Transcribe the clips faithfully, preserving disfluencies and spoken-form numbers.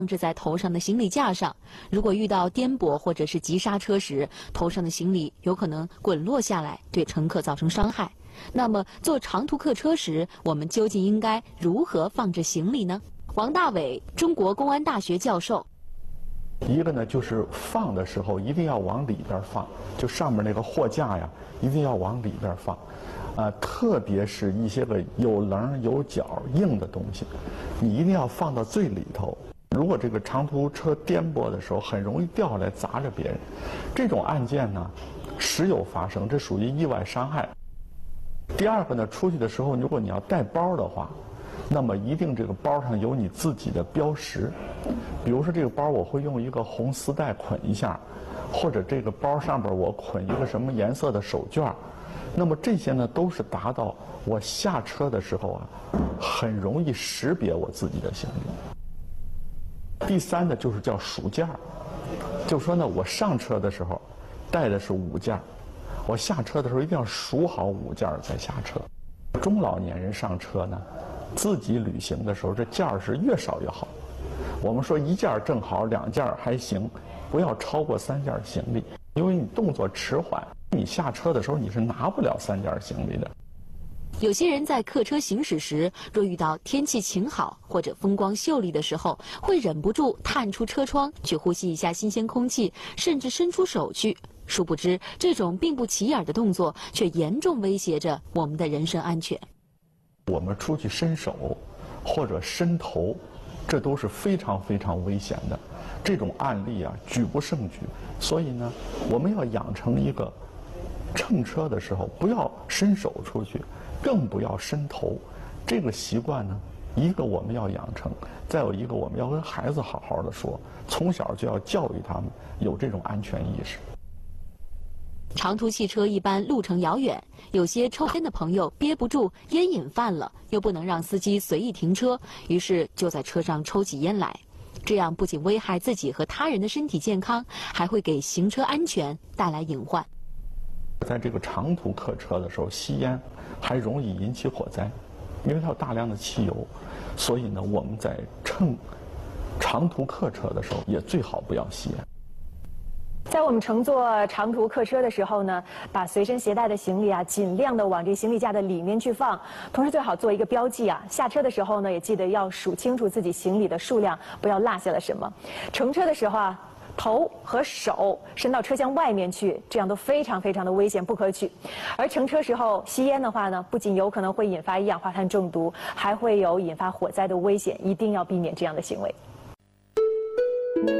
放置在头上的行李架上，如果遇到颠簸或者是急刹车时，头上的行李有可能滚落下来，对乘客造成伤害。那么，坐长途客车时，我们究竟应该如何放置行李呢？王大伟，中国公安大学教授。 一个呢，就是放的时候一定要往里边放，就上面那个货架呀，一定要往里边放。啊、呃，特别是一些个有棱有角硬的东西，你一定要放到最里头。如果这个长途车颠簸的时候，很容易掉下来砸着别人。这种案件呢，时有发生，这属于意外伤害。第二个呢，出去的时候，如果你要带包的话，那么一定这个包上有你自己的标识。比如说这个包我会用一个红丝带捆一下，或者这个包上边我捆一个什么颜色的手绢。那么这些呢，都是达到我下车的时候啊，很容易识别我自己的行李。第三呢，就是叫数件儿，就是说呢，我上车的时候带的是五件儿，我下车的时候一定要数好五件儿再下车。中老年人上车呢，自己旅行的时候，这件儿是越少越好。我们说一件儿正好，两件儿还行，不要超过三件行李，因为你动作迟缓，你下车的时候你是拿不了三件行李的。 有些人在客车行驶时，若遇到天气晴好或者风光秀丽的时候，会忍不住探出车窗去呼吸一下新鲜空气，甚至伸出手去。殊不知，这种并不起眼的动作，却严重威胁着我们的人身安全。 我们出去伸手或者伸头，这都是非常非常危险的。这种案例啊，举不胜举。所以呢，我们要养成一个乘车的时候不要伸手出去，更不要伸头。这个习惯呢，一个我们要养成，再有一个我们要跟孩子好好的说，从小就要教育他们有这种安全意识。 长途汽车一般路程遥远，有些抽烟的朋友憋不住，烟瘾犯了，又不能让司机随意停车，于是就在车上抽起烟来。这样不仅危害自己和他人的身体健康，还会给行车安全带来隐患。 在这个长途客车的时候，吸烟还容易引起火灾，因为它有大量的汽油，所以呢，我们在乘长途客车的时候也最好不要吸烟。 在我们乘坐长途客车的时候呢，把随身携带的行李啊，尽量的往这行李架的里面去放，同时最好做一个标记啊。下车的时候呢，也记得要数清楚自己行李的数量，不要落下了什么。乘车的时候啊，头和手伸到车厢外面去，这样都非常非常的危险，不可取。而乘车时候吸烟的话呢，不仅有可能会引发一氧化碳中毒，还会有引发火灾的危险，一定要避免这样的行为。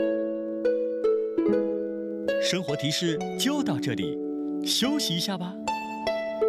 生活提示就到这里，休息一下吧。